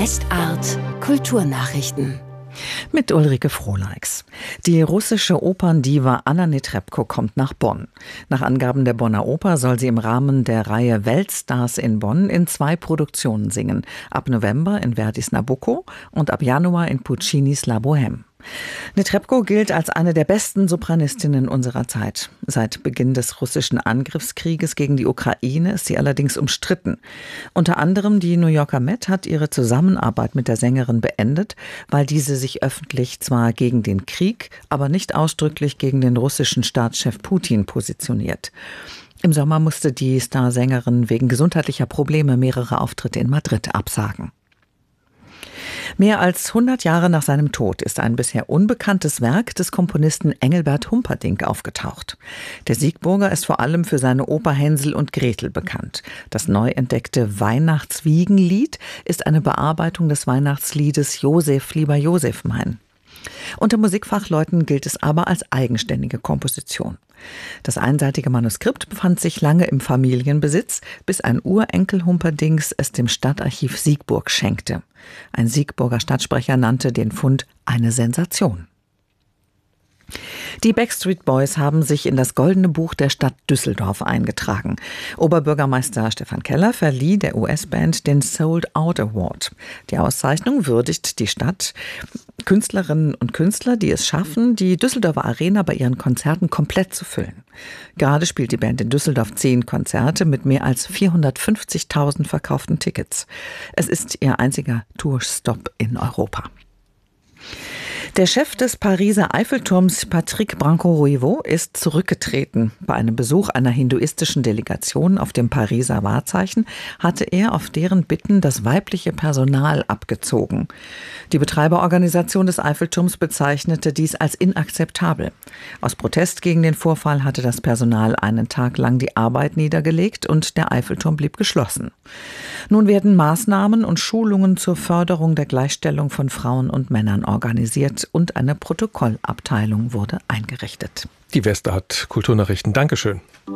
Westart Kulturnachrichten. Mit Ulrike Frohleix. Die russische Operndiva Anna Netrebko kommt nach Bonn. Nach Angaben der Bonner Oper soll sie im Rahmen der Reihe Weltstars in Bonn in 2 Produktionen singen. Ab November in Verdis Nabucco und ab Januar in Puccinis La Bohème. Netrebko gilt als eine der besten Sopranistinnen unserer Zeit. Seit Beginn des russischen Angriffskrieges gegen die Ukraine ist sie allerdings umstritten. Unter anderem die New Yorker Met hat ihre Zusammenarbeit mit der Sängerin beendet, weil diese sich öffentlich zwar gegen den Krieg, aber nicht ausdrücklich gegen den russischen Staatschef Putin positioniert. Im Sommer musste die Starsängerin wegen gesundheitlicher Probleme mehrere Auftritte in Madrid absagen. Mehr als 100 Jahre nach seinem Tod ist ein bisher unbekanntes Werk des Komponisten Engelbert Humperdinck aufgetaucht. Der Siegburger ist vor allem für seine Oper Hänsel und Gretel bekannt. Das neu entdeckte Weihnachtswiegenlied ist eine Bearbeitung des Weihnachtsliedes Josef, lieber Josef mein. Unter Musikfachleuten gilt es aber als eigenständige Komposition. Das einseitige Manuskript befand sich lange im Familienbesitz, bis ein Urenkel Humperdincks es dem Stadtarchiv Siegburg schenkte. Ein Siegburger Stadtsprecher nannte den Fund eine Sensation. Die Backstreet Boys haben sich in das Goldene Buch der Stadt Düsseldorf eingetragen. Oberbürgermeister Stefan Keller verlieh der US-Band den Sold Out Award. Die Auszeichnung würdigt die Stadt, Künstlerinnen und Künstler, die es schaffen, die Düsseldorfer Arena bei ihren Konzerten komplett zu füllen. Gerade spielt die Band in Düsseldorf 10 Konzerte mit mehr als 450.000 verkauften Tickets. Es ist ihr einziger Tourstopp in Europa. Der Chef des Pariser Eiffelturms, Patrick Branco-Ruyvaux, ist zurückgetreten. Bei einem Besuch einer hinduistischen Delegation auf dem Pariser Wahrzeichen hatte er auf deren Bitten das weibliche Personal abgezogen. Die Betreiberorganisation des Eiffelturms bezeichnete dies als inakzeptabel. Aus Protest gegen den Vorfall hatte das Personal einen Tag lang die Arbeit niedergelegt und der Eiffelturm blieb geschlossen. Nun werden Maßnahmen und Schulungen zur Förderung der Gleichstellung von Frauen und Männern organisiert und eine Protokollabteilung wurde eingerichtet. Die Westart Kulturnachrichten. Dankeschön.